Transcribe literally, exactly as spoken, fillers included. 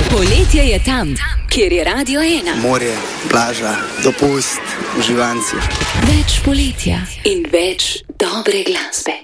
Poletje je tam, kjer je Radio ena. Morje, plaža, dopust, uživanci. Več poletja in več dobre glasbe.